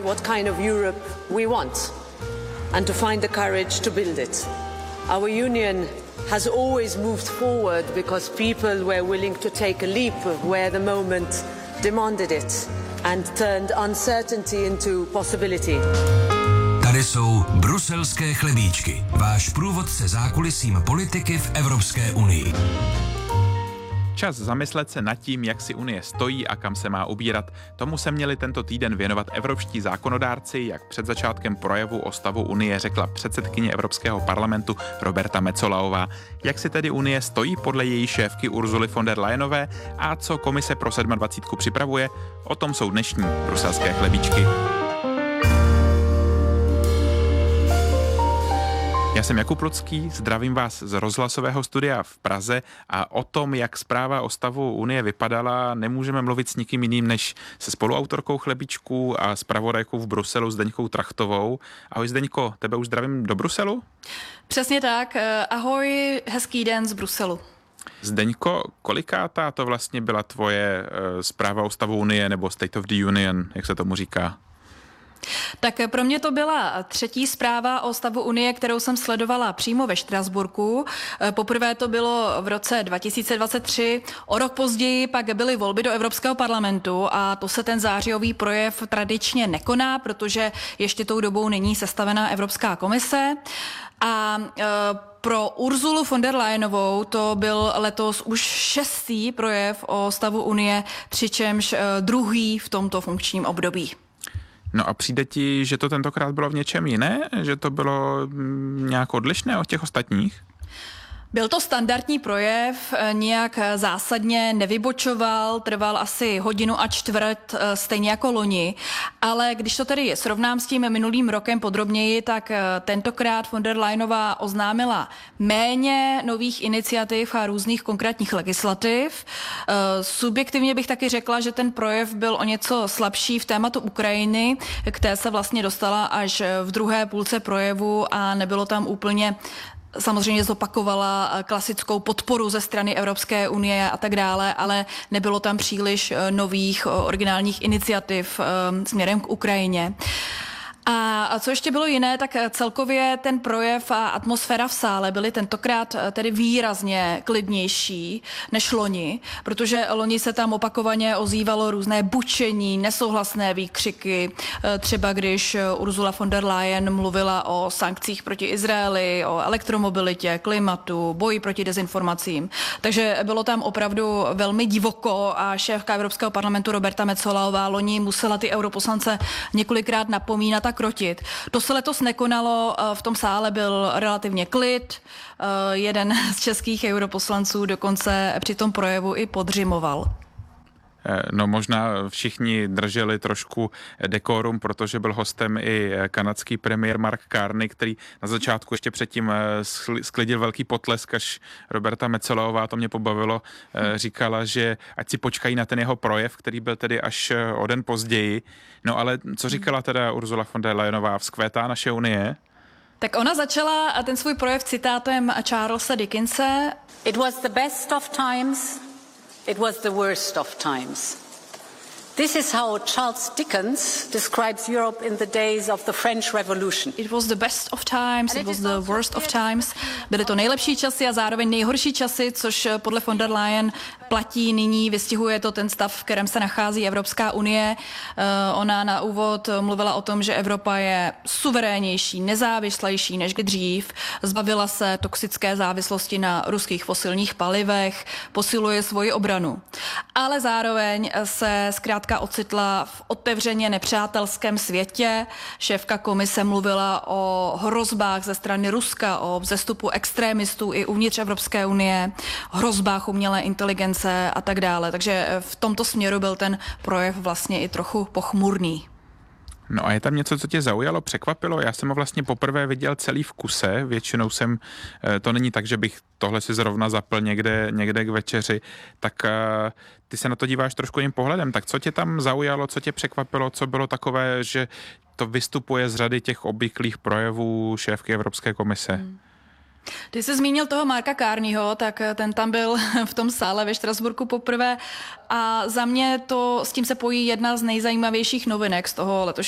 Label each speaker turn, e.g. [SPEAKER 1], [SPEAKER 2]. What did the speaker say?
[SPEAKER 1] What kind of Europe we want and to find the courage to build it. Our union has always moved forward because people were willing to take a leap where the moment demanded it and turned uncertainty into possibility.
[SPEAKER 2] Tady jsou bruselské chlebíčky, váš průvodce zákulisím politiky v Evropské unii.
[SPEAKER 3] Čas zamyslet se nad tím, jak si Unie stojí a kam se má ubírat. Tomu se měli tento týden věnovat evropští zákonodárci, jak před začátkem projevu o stavu Unie řekla předsedkyně Evropského parlamentu Roberta Metsolavová. Jak si tedy Unie stojí podle její šéfky Ursuly von der Leyenové a co komise pro 27 připravuje? O tom jsou dnešní bruselské chlebíčky. Já jsem Jakub Lucký, zdravím vás z rozhlasového studia v Praze a o tom, jak zpráva o stavu Unie vypadala, nemůžeme mluvit s nikým jiným než se spoluautorkou chlebíčků a zpravodajkou v Bruselu Zdeňkou Trachtovou. Ahoj Zdeňko, tebe už zdravím do Bruselu?
[SPEAKER 4] Přesně tak, ahoj, hezký den z Bruselu.
[SPEAKER 3] Zdeňko, kolikátá to vlastně byla tvoje zpráva o stavu Unie nebo State of the Union, jak se tomu říká?
[SPEAKER 4] Tak pro mě to byla třetí zpráva o stavu Unie, kterou jsem sledovala přímo ve Štrasburku. Poprvé to bylo v roce 2023, o rok později pak byly volby do Evropského parlamentu a to se ten zářijový projev tradičně nekoná, protože ještě tou dobou není sestavená Evropská komise. A pro Ursulu von der Leyenovou to byl letos už 6. projev o stavu Unie, přičemž druhý v tomto funkčním období.
[SPEAKER 3] No a přijde ti, že to tentokrát bylo v něčem jiné? Že to bylo nějak odlišné od těch ostatních?
[SPEAKER 4] Byl to standardní projev, nijak zásadně nevybočoval, trval asi 1.25 hodiny, stejně jako loni, ale když to tedy srovnám s tím minulým rokem podrobněji, tak tentokrát von der Leyenová oznámila méně nových iniciativ a různých konkrétních legislativ. Subjektivně bych taky řekla, že ten projev byl o něco slabší v tématu Ukrajiny, k té se vlastně dostala až v druhé půlce projevu a nebylo tam úplně. Samozřejmě zopakovala klasickou podporu ze strany Evropské unie a tak dále, ale nebylo tam příliš nových originálních iniciativ směrem k Ukrajině. A co ještě bylo jiné, tak celkově ten projev a atmosféra v sále byly tentokrát tedy výrazně klidnější než loni, protože loni se tam opakovaně ozývalo různé bučení, nesouhlasné výkřiky, třeba když Ursula von der Leyen mluvila o sankcích proti Izraeli, o elektromobilitě, klimatu, boji proti dezinformacím. Takže bylo tam opravdu velmi divoko a šéfka Evropského parlamentu Roberta Metsolavová loni musela ty europoslance několikrát napomínat a krotit. To se letos nekonalo, v tom sále byl relativně klid, jeden z českých europoslanců dokonce při tom projevu i podřimoval.
[SPEAKER 3] No možná všichni drželi trošku dekorum, protože byl hostem i kanadský premiér Mark Carney, který na začátku ještě předtím sklidil velký potlesk, až Roberta Metsolavová, to mě pobavilo, říkala, že ať si počkají na ten jeho projev, který byl tedy až o den později. No ale co říkala teda Ursula von der Leyenová, vzkvétá naše unie?
[SPEAKER 4] Tak ona začala ten svůj projev citátem Charlesa Dickense.
[SPEAKER 1] It was the best of times. It was the worst of times. This is how Charles Dickens describes Europe in the days of the French Revolution.
[SPEAKER 4] It was the best of times, it was the worst of times. Byly to nejlepší časy a zároveň nejhorší časy, což podle von der Leyen platí nyní, vystihuje to ten stav, v kterém se nachází Evropská unie. Ona na úvod mluvila o tom, že Evropa je suverénnější, nezávislejší než kdy dřív, zbavila se toxické závislosti na ruských fosilních palivech, posiluje svoji obranu. Ale zároveň se zkrátka ocitla v otevřeně nepřátelském světě. Šéfka komise mluvila o hrozbách ze strany Ruska, o vzestupu extrémistů i uvnitř Evropské unie, hrozbách umělé inteligence a tak dále. Takže v tomto směru byl ten projev vlastně i trochu pochmurný.
[SPEAKER 3] No a je tam něco, co tě zaujalo, překvapilo? Já jsem ho vlastně poprvé viděl celý v kuse, většinou to není tak, že bych tohle si zrovna zapl někde k večeři, tak ty se na to díváš trošku jiným pohledem, tak co tě tam zaujalo, co tě překvapilo, co bylo takové, že to vystupuje z řady těch obvyklých projevů šéfky Evropské komise?
[SPEAKER 4] Ty jsi zmínil toho Marka Carneyho, tak ten tam byl v tom sále ve Štrasburku poprvé a za mě to s tím se pojí jedna z nejzajímavějších novinek z toho letošního